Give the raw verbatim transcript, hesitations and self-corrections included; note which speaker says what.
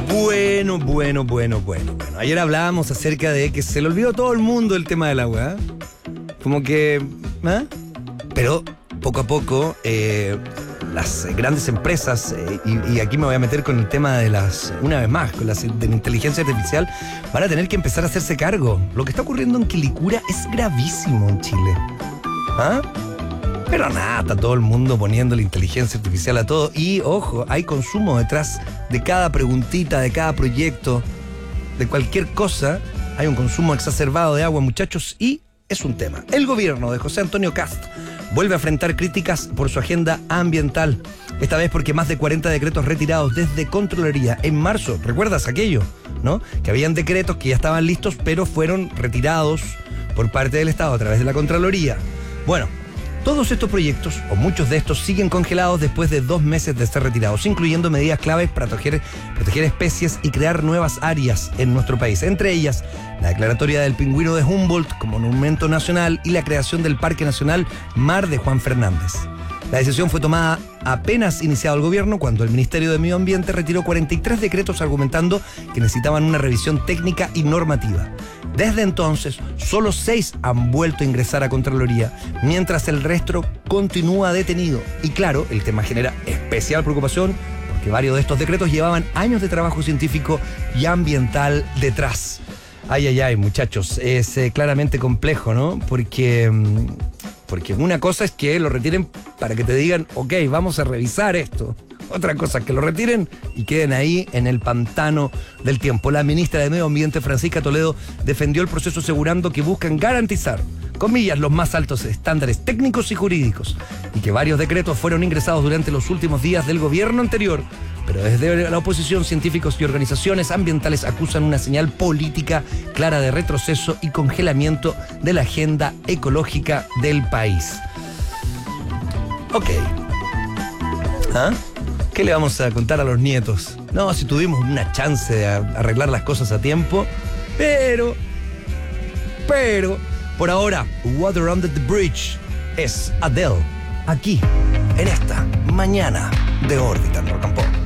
Speaker 1: Bueno, bueno, bueno, bueno, bueno. Ayer hablábamos acerca de que se le olvidó a todo el mundo el tema del agua, ¿eh? Como que... ¿eh? Pero poco a poco eh, las grandes empresas, eh, y, y aquí me voy a meter con el tema de las, una vez más, con las de la inteligencia artificial, van a tener que empezar a hacerse cargo. Lo que está ocurriendo en Quilicura es gravísimo en Chile. ¿Ah? Pero nada, está todo el mundo poniendo la inteligencia artificial a todo. Y ojo, hay consumo detrás de cada preguntita, de cada proyecto, de cualquier cosa. Hay un consumo exacerbado de agua, muchachos, y es un tema. El gobierno de José Antonio Kast vuelve a enfrentar críticas por su agenda ambiental. Esta vez porque más de cuarenta decretos retirados desde Contraloría en marzo. ¿Recuerdas aquello? ¿No? Que habían decretos que ya estaban listos, pero fueron retirados por parte del Estado a través de la Contraloría. Bueno, todos estos proyectos, o muchos de estos, siguen congelados después de dos meses de ser retirados, incluyendo medidas claves para proteger, proteger especies y crear nuevas áreas en nuestro país. Entre ellas, la declaratoria del pingüino de Humboldt como monumento nacional y la creación del Parque Nacional Mar de Juan Fernández. La decisión fue tomada apenas iniciado el gobierno, cuando el Ministerio de Medio Ambiente retiró cuarenta y tres decretos argumentando que necesitaban una revisión técnica y normativa. Desde entonces, solo seis han vuelto a ingresar a Contraloría, mientras el resto continúa detenido. Y claro, el tema genera especial preocupación, porque varios de estos decretos llevaban años de trabajo científico y ambiental detrás. Ay, ay, ay, muchachos, es eh, claramente complejo, ¿no? Porque... Porque una cosa es que lo retiren para que te digan, ok, vamos a revisar esto. Otra cosa es que lo retiren y queden ahí en el pantano del tiempo. La ministra de Medio Ambiente, Francisca Toledo, defendió el proceso asegurando que buscan garantizar, comillas, los más altos estándares técnicos y jurídicos, y que varios decretos fueron ingresados durante los últimos días del gobierno anterior. Pero desde la oposición, científicos y organizaciones ambientales acusan una señal política clara de retroceso y congelamiento de la agenda ecológica del país. Ok. ¿Ah? ¿Qué le vamos a contar a los nietos? No, si tuvimos una chance de arreglar las cosas a tiempo, pero, pero, por ahora, Water Under the Bridge es Adele, aquí, en esta mañana de Órbita en Rock and Pop.